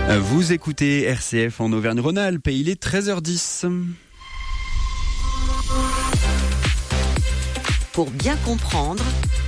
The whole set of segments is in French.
Vous écoutez RCF en Auvergne-Rhône-Alpes et il est 13h10. Pour bien comprendre,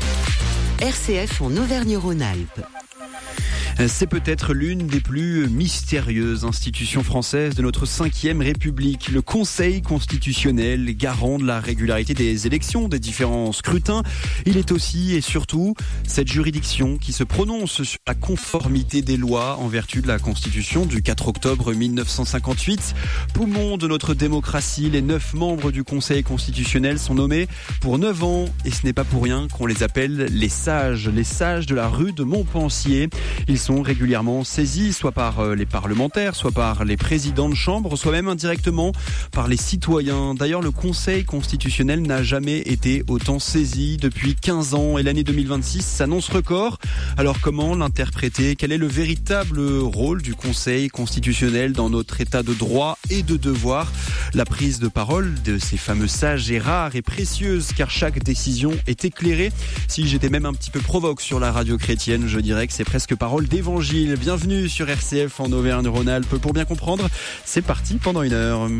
RCF en Auvergne-Rhône-Alpes. C'est peut-être l'une des plus mystérieuses institutions françaises de notre 5e République. Le Conseil constitutionnel, garant de la régularité des élections, des différents scrutins. Il est aussi et surtout cette juridiction qui se prononce sur la conformité des lois en vertu de la Constitution du 4 octobre 1958. Poumon de notre démocratie, les 9 membres du Conseil constitutionnel sont nommés pour 9 ans. Et ce n'est pas pour rien qu'on les appelle les sages de la rue de Montpensier. Ils sont régulièrement saisis, soit par les parlementaires, soit par les présidents de chambre, soit même indirectement par les citoyens. D'ailleurs, le Conseil constitutionnel n'a jamais été autant saisi depuis 15 ans et l'année 2026 s'annonce record. Alors comment l'interpréter ? Quel est le véritable rôle du Conseil constitutionnel dans notre état de droit et de devoir ? La prise de parole de ces fameux sages est rare et précieuse car chaque décision est éclairée. Si j'étais même un petit peu provoque sur la radio chrétienne, je dirais que c'est presque parole d'évangile. Bienvenue sur RCF en Auvergne-Rhône-Alpes. Pour bien comprendre, c'est parti pendant 1 heure.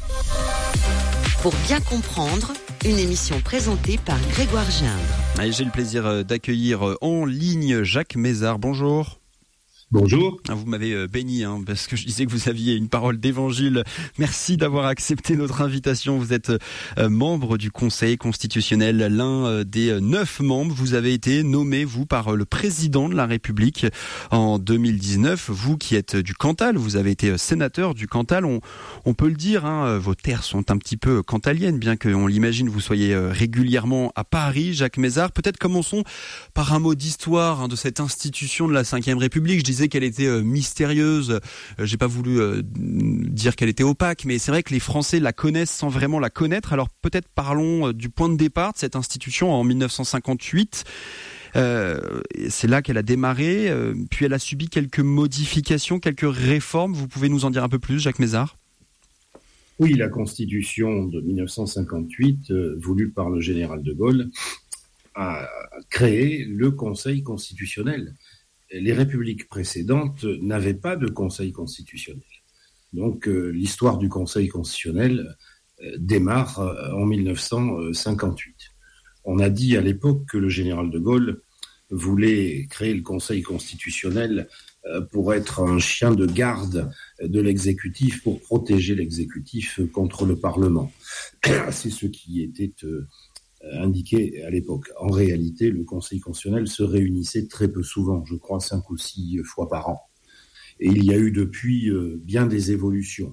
Pour bien comprendre, une émission présentée par Grégoire Gindre. Et j'ai le plaisir d'accueillir en ligne Jacques Mézard. Bonjour. Bonjour. Vous m'avez béni parce que je disais que vous aviez une parole d'évangile. Merci d'avoir accepté notre invitation. Vous êtes membre du Conseil constitutionnel, l'un des 9 membres. Vous avez été nommé, vous, par le président de la République en 2019. Vous qui êtes du Cantal, vous avez été sénateur du Cantal. On peut le dire, vos terres sont un petit peu cantaliennes, bien qu'on l'imagine, vous soyez régulièrement à Paris. Jacques Mézard, peut-être commençons par un mot d'histoire de cette institution de la 5e République. Je disais qu'elle était mystérieuse. J'ai pas voulu dire qu'elle était opaque, mais c'est vrai que les Français la connaissent sans vraiment la connaître. Alors peut-être parlons du point de départ de cette institution en 1958. C'est là qu'elle a démarré, puis elle a subi quelques modifications, quelques réformes. Vous pouvez nous en dire un peu plus, Jacques Mézard ? Oui, la Constitution de 1958, voulue par le général de Gaulle, a créé le Conseil constitutionnel. Les républiques précédentes n'avaient pas de Conseil constitutionnel. Donc l'histoire du Conseil constitutionnel démarre en 1958. On a dit à l'époque que le général de Gaulle voulait créer le Conseil constitutionnel pour être un chien de garde de l'exécutif, pour protéger l'exécutif contre le Parlement. C'est ce qui était indiqué à l'époque. En réalité, le Conseil constitutionnel se réunissait très peu souvent, je crois 5 ou 6 fois par an. Et il y a eu depuis bien des évolutions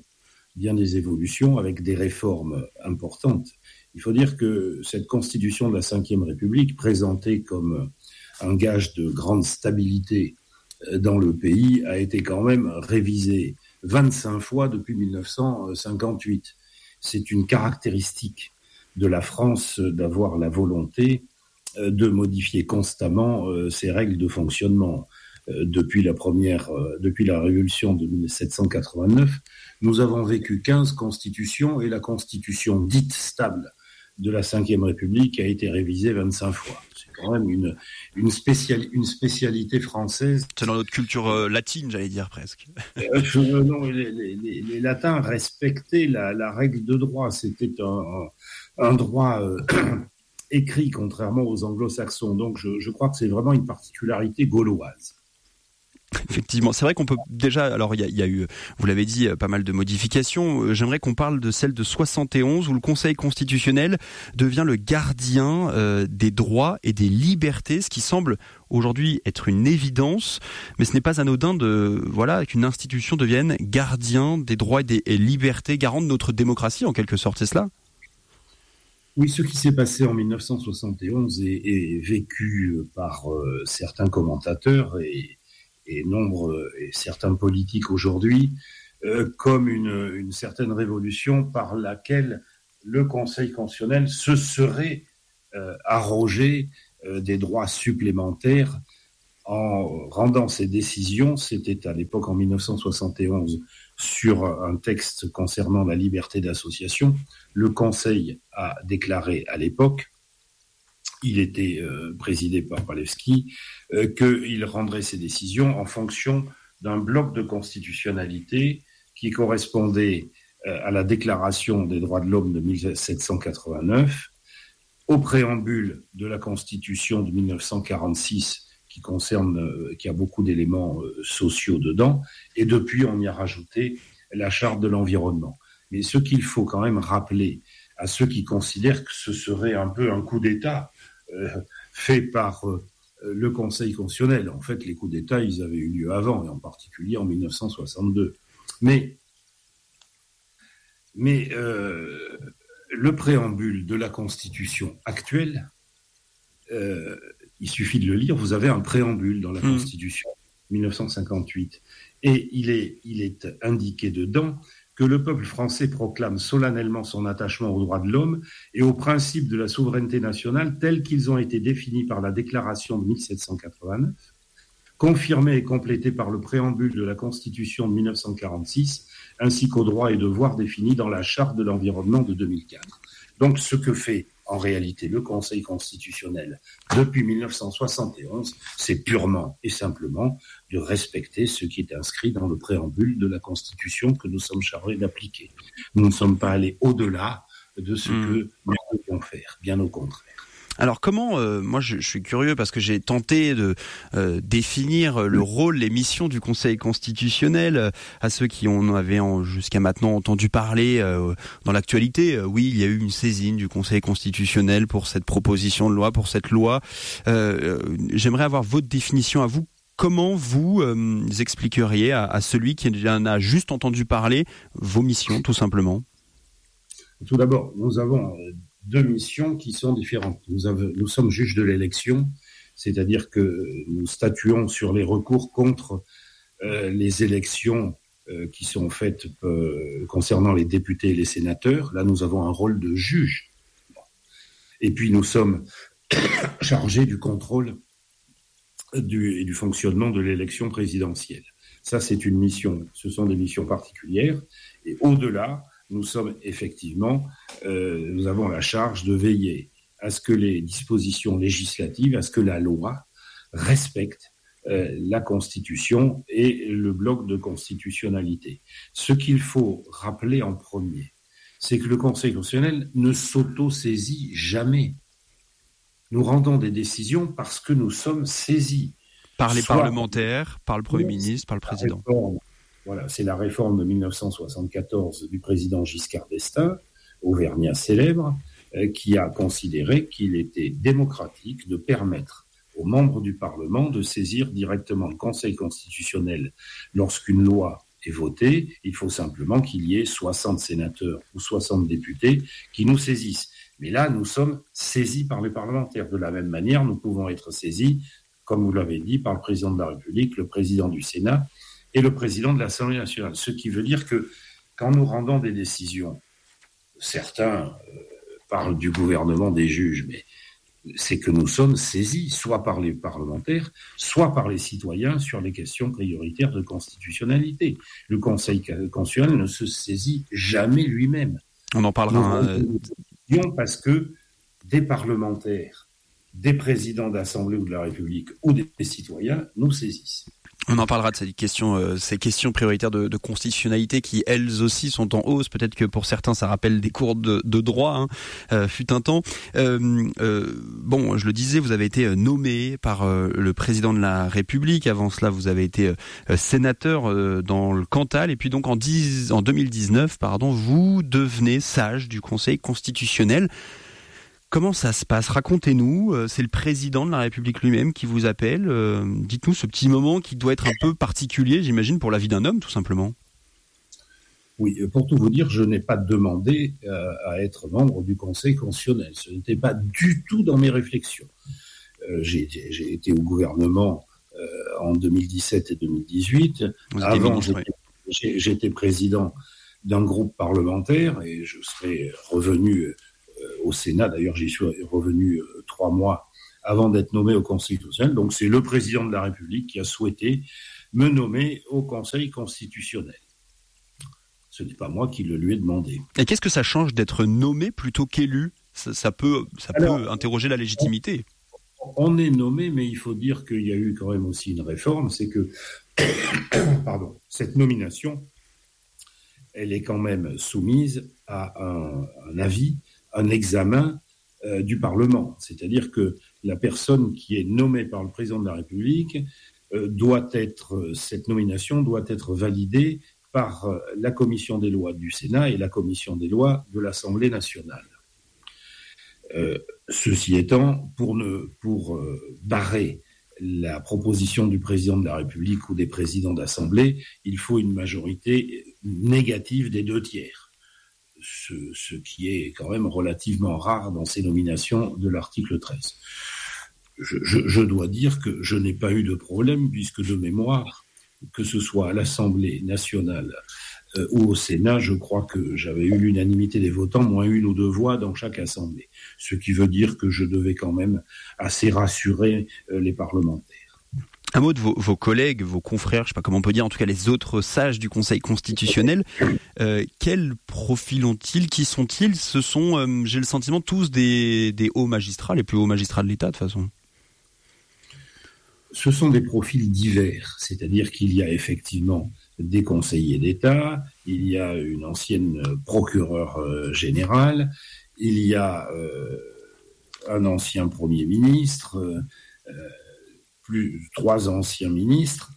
avec des réformes importantes. Il faut dire que cette constitution de la 5e République, présentée comme un gage de grande stabilité dans le pays, a été quand même révisée 25 fois depuis 1958. C'est une caractéristique de la France d'avoir la volonté de modifier constamment ses règles de fonctionnement. Depuis la Révolution de 1789, nous avons vécu 15 constitutions et la constitution dite stable de la 5e République a été révisée 25 fois. C'est quand même une spécialité française. C'est dans notre culture latine, j'allais dire presque. Non, les latins respectaient la règle de droit. C'était un droit écrit, contrairement aux anglo-saxons. Donc je crois que c'est vraiment une particularité gauloise. Effectivement, c'est vrai qu'on peut déjà, alors il y a eu, vous l'avez dit, pas mal de modifications. J'aimerais qu'on parle de celle de 71 où le Conseil constitutionnel devient le gardien des droits et des libertés, ce qui semble aujourd'hui être une évidence, mais ce n'est pas anodin qu'une institution devienne gardien des droits et des libertés, garant de notre démocratie en quelque sorte, c'est cela ? Oui, ce qui s'est passé en 1971 est vécu par certains commentateurs et certains politiques aujourd'hui comme une certaine révolution par laquelle le Conseil constitutionnel se serait arrogé des droits supplémentaires en rendant ses décisions. C'était à l'époque en 1971 sur un texte concernant la liberté d'association. Le Conseil a déclaré à l'époque, il était présidé par Palevski, qu'il rendrait ses décisions en fonction d'un bloc de constitutionnalité qui correspondait à la Déclaration des droits de l'homme de 1789, au préambule de la Constitution de 1946, qui a beaucoup d'éléments sociaux dedans, et depuis on y a rajouté la Charte de l'environnement. Mais ce qu'il faut quand même rappeler à ceux qui considèrent que ce serait un peu un coup d'État fait par le Conseil constitutionnel. En fait, les coups d'État, ils avaient eu lieu avant, et en particulier en 1962. Mais le préambule de la Constitution actuelle, il suffit de le lire, vous avez un préambule dans la Constitution 1958, et il est indiqué dedans que le peuple français proclame solennellement son attachement aux droits de l'homme et aux principes de la souveraineté nationale tels qu'ils ont été définis par la Déclaration de 1789, confirmés et complétés par le préambule de la Constitution de 1946, ainsi qu'aux droits et devoirs définis dans la Charte de l'environnement de 2004. Donc, ce que fait en réalité le Conseil constitutionnel depuis 1971, c'est purement et simplement de respecter ce qui est inscrit dans le préambule de la Constitution que nous sommes chargés d'appliquer. Nous ne sommes pas allés au-delà de ce que nous devions faire, bien au contraire. Alors comment, moi je suis curieux parce que j'ai tenté de définir le rôle, les missions du Conseil constitutionnel à ceux qui en avaient jusqu'à maintenant entendu parler dans l'actualité. Oui, il y a eu une saisine du Conseil constitutionnel pour cette proposition de loi, pour cette loi. J'aimerais avoir votre définition à vous. Comment vous expliqueriez à celui qui en a juste entendu parler vos missions, tout simplement ? Tout d'abord, nous avons deux missions qui sont différentes. Nous sommes juges de l'élection, c'est-à-dire que nous statuons sur les recours contre les élections qui sont faites concernant les députés et les sénateurs. Là, nous avons un rôle de juge. Et puis, nous sommes chargés du contrôle et du fonctionnement de l'élection présidentielle. Ça, c'est une mission. Ce sont des missions particulières. Et au-delà, nous sommes effectivement, nous avons la charge de veiller à ce que les dispositions législatives, à ce que la loi respecte la Constitution et le bloc de constitutionnalité. Ce qu'il faut rappeler en premier, c'est que le Conseil constitutionnel ne s'auto-saisit jamais. Nous rendons des décisions parce que nous sommes saisis. Par les parlementaires, par le Premier ministre, par le Président. Voilà, c'est la réforme de 1974 du président Giscard d'Estaing, auvergnat célèbre, qui a considéré qu'il était démocratique de permettre aux membres du Parlement de saisir directement le Conseil constitutionnel lorsqu'une loi est votée. Il faut simplement qu'il y ait 60 sénateurs ou 60 députés qui nous saisissent. Mais là, nous sommes saisis par les parlementaires. De la même manière, nous pouvons être saisis, comme vous l'avez dit, par le président de la République, le président du Sénat et le président de l'Assemblée nationale. Ce qui veut dire que quand nous rendons des décisions, certains parlent du gouvernement des juges, mais c'est que nous sommes saisis, soit par les parlementaires, soit par les citoyens sur les questions prioritaires de constitutionnalité. Le Conseil constitutionnel ne se saisit jamais lui-même. On en parlera. Parce que des parlementaires, des présidents d'Assemblée ou de la République ou des citoyens nous saisissent. On en parlera de ces questions prioritaires de constitutionnalité qui, elles aussi, sont en hausse. Peut-être que pour certains, ça rappelle des cours de droit, fut un temps. Bon, je le disais, vous avez été nommé par le président de la République. Avant cela, vous avez été sénateur dans le Cantal. Et puis donc, en 2019, vous devenez sage du Conseil constitutionnel. Comment ça se passe ? Racontez-nous, c'est le président de la République lui-même qui vous appelle. Dites-nous ce petit moment qui doit être un peu particulier, j'imagine, pour la vie d'un homme, tout simplement. Oui, pour tout vous dire, je n'ai pas demandé à être membre du Conseil constitutionnel. Ce n'était pas du tout dans mes réflexions. J'ai été au gouvernement en 2017 et 2018. Avant, j'étais président d'un groupe parlementaire et je serais revenu au Sénat. D'ailleurs, j'y suis revenu 3 mois avant d'être nommé au Conseil constitutionnel. Donc, c'est le président de la République qui a souhaité me nommer au Conseil constitutionnel. Ce n'est pas moi qui le lui ai demandé. Et qu'est-ce que ça change d'être nommé plutôt qu'élu ? Ça peut interroger la légitimité. On est nommé, mais il faut dire qu'il y a eu quand même aussi une réforme, c'est que cette nomination, elle est quand même soumise à un avis, un examen du Parlement. C'est-à-dire que la personne qui est nommée par le président de la République cette nomination doit être validée par la commission des lois du Sénat et la commission des lois de l'Assemblée nationale. Ceci étant, pour barrer la proposition du président de la République ou des présidents d'Assemblée, il faut une majorité négative des 2/3, ce qui est quand même relativement rare dans ces nominations de l'article 13. Je dois dire que je n'ai pas eu de problème, puisque de mémoire, que ce soit à l'Assemblée nationale ou au Sénat, je crois que j'avais eu l'unanimité des votants, moins 1 ou 2 voix dans chaque assemblée. Ce qui veut dire que je devais quand même assez rassurer les parlementaires. Un mot de vos collègues, vos confrères, je ne sais pas comment on peut dire, en tout cas les autres sages du Conseil constitutionnel. Quel profil ont-ils? Qui sont-ils? Ce sont, j'ai le sentiment, tous des hauts magistrats, les plus hauts magistrats de l'État de toute façon. Ce sont des profils divers, c'est-à-dire qu'il y a effectivement des conseillers d'État, il y a une ancienne procureure générale, il y a un ancien Premier ministre, 3 anciens ministres.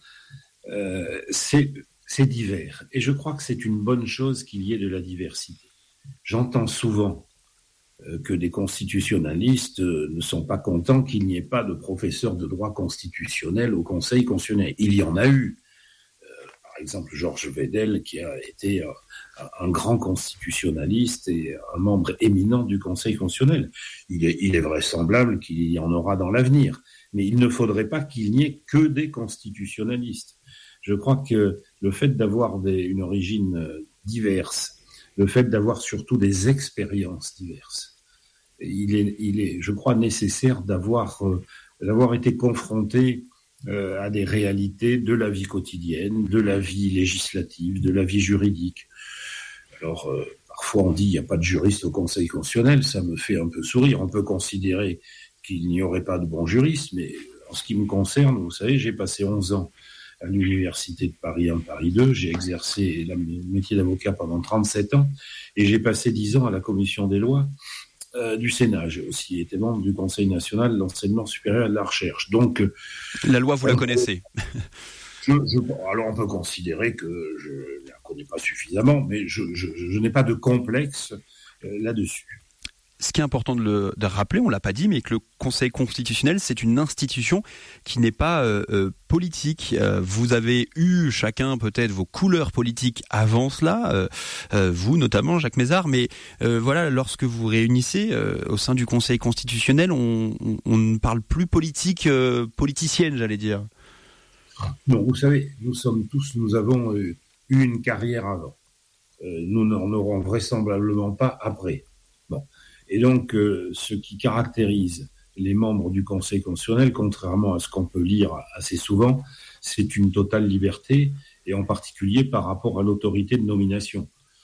C'est divers. Et je crois que c'est une bonne chose qu'il y ait de la diversité. J'entends souvent que des constitutionnalistes ne sont pas contents qu'il n'y ait pas de professeur de droit constitutionnel au Conseil constitutionnel. Il y en a eu. Par exemple, Georges Wedel, qui a été un grand constitutionnaliste et un membre éminent du Conseil constitutionnel. Il est vraisemblable qu'il y en aura dans l'avenir. Mais il ne faudrait pas qu'il n'y ait que des constitutionnalistes. Je crois que le fait d'avoir une origine diverse, le fait d'avoir surtout des expériences diverses, il est, je crois, nécessaire d'avoir été confronté à des réalités de la vie quotidienne, de la vie législative, de la vie juridique. Alors, parfois on dit il n'y a pas de juriste au Conseil constitutionnel, ça me fait un peu sourire. On peut considérer qu'il n'y aurait pas de bons juristes, mais en ce qui me concerne, vous savez, j'ai passé 11 ans à l'Université de Paris 1, Paris 2, j'ai exercé le métier d'avocat pendant 37 ans, et j'ai passé 10 ans à la commission des lois du Sénat. J'ai aussi été membre du Conseil national de l'enseignement supérieur et de la recherche. Donc, la loi, vous la connaissez? Alors on peut considérer que je ne la connais pas suffisamment, mais je n'ai pas de complexe là-dessus. Ce qui est important de rappeler, on ne l'a pas dit, mais que le Conseil constitutionnel, c'est une institution qui n'est pas politique. Vous avez eu chacun peut-être vos couleurs politiques avant cela, vous notamment, Jacques Mézard, mais voilà, lorsque vous vous réunissez au sein du Conseil constitutionnel, on ne parle plus politique politicienne, j'allais dire. Non, vous savez, nous avons eu une carrière avant. Nous n'en aurons vraisemblablement pas après. Bon. Et donc, ce qui caractérise les membres du Conseil constitutionnel, contrairement à ce qu'on peut lire assez souvent, c'est une totale liberté, et en particulier par rapport à l'autorité de nomination.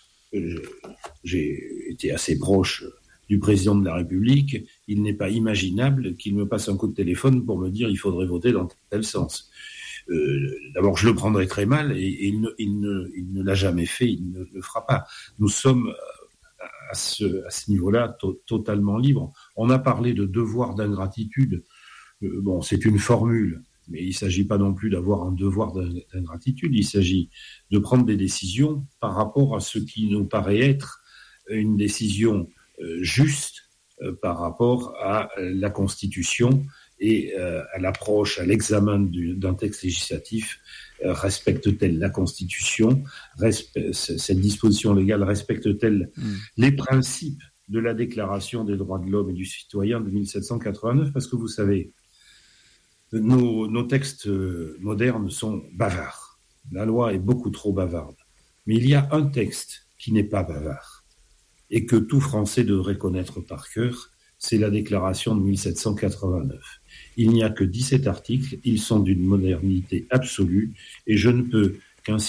J'ai été assez proche du président de la République. Il n'est pas imaginable qu'il me passe un coup de téléphone pour me dire « il faudrait voter dans tel sens ». D'abord, je le prendrais très mal, et il ne l'a jamais fait, il ne le fera pas. Nous sommes à ce niveau-là totalement libre. On a parlé de devoir d'ingratitude. Bon, c'est une formule, mais il ne s'agit pas non plus d'avoir un devoir d'ingratitude. Il s'agit de prendre des décisions par rapport à ce qui nous paraît être une décision juste par rapport à la Constitution et à l'approche, à l'examen d'un texte législatif. Respecte-t-elle la Constitution? Cette disposition légale respecte-t-elle les principes de la Déclaration des droits de l'homme et du citoyen de 1789? Parce que vous savez, nos textes modernes sont bavards. La loi est beaucoup trop bavarde. Mais il y a un texte qui n'est pas bavard et que tout Français devrait connaître par cœur, c'est la Déclaration de 1789. Il n'y a que 17 articles, ils sont d'une modernité absolue, et je ne peux